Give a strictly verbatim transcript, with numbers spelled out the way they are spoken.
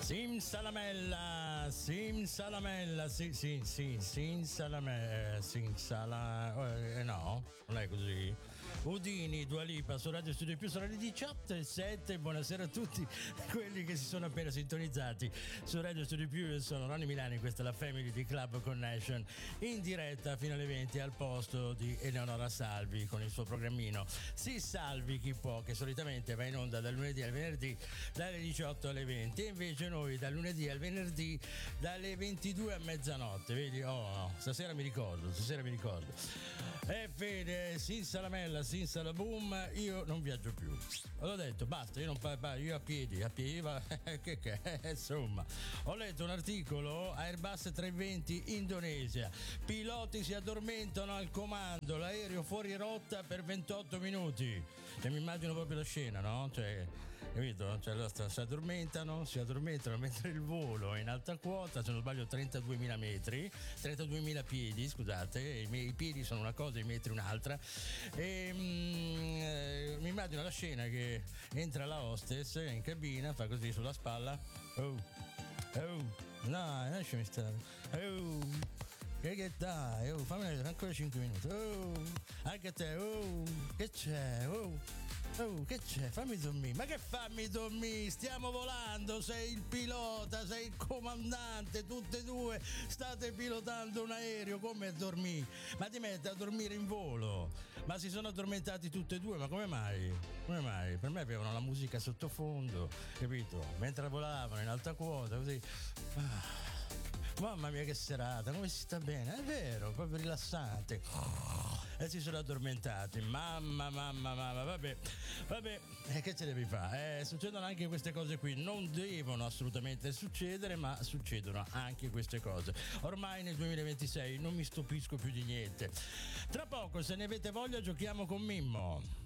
Simsalamella, Simsalamella, sì, sì, sì, Simsalamella, Simsala, eh, no, non è così. Udini, Dua Lipa su Radio Studio Più, sono le diciotto e sette, buonasera a tutti quelli che si sono appena sintonizzati su Radio Studio Più. Io sono Ronny Milani, questa è la Family di Club Connection, in diretta fino alle venti al posto di Eleonora Salvi con il suo programmino Si Salvi Chi Può, che solitamente va in onda dal lunedì al venerdì dalle diciotto alle venti, e invece noi dal lunedì al venerdì dalle ventidue a mezzanotte, vedi? Oh no, stasera mi ricordo, stasera mi ricordo. E vede, Sinsalamella, Sinsalaboom, io non viaggio più. L'ho detto, basta, io non parlo, io a piedi, a piedi, va, che che, insomma. Ho letto un articolo, Airbus trecentoventi Indonesia, piloti si addormentano al comando, l'aereo fuori rotta per ventotto minuti. Cioè, mi immagino proprio la scena, no? Cioè, capito? Cioè, si addormentano, si addormentano mentre il volo è in alta quota, se non sbaglio trentaduemila metri, trentaduemila piedi, scusate, i miei piedi sono una cosa, i metri un'altra. E mm, eh, mi immagino la scena che entra la hostess in cabina, fa così sulla spalla. Oh, oh, no, lasciami stare. Oh, che che dai, oh, fammi vedere ancora cinque minuti. Oh, anche a te, oh, che c'è, oh. Oh, che c'è? Fammi dormire. Ma che fammi dormire? Stiamo volando, sei il pilota, sei il comandante, tutte e due state pilotando un aereo, come a dormire? Ma ti metti a dormire in volo? Ma si sono addormentati tutte e due, ma come mai? Come mai? Per me avevano la musica sottofondo, capito? Mentre volavano in alta quota, così. Ah. Mamma mia che serata, come si sta bene, è vero, proprio rilassante. E si sono addormentati, mamma, mamma, mamma, vabbè, vabbè, eh, che ce devi fare? Eh, succedono anche queste cose qui, non devono assolutamente succedere, ma succedono anche queste cose. Ormai nel duemilaventisei non mi stupisco più di niente. Tra poco, se ne avete voglia, giochiamo con Mimmo.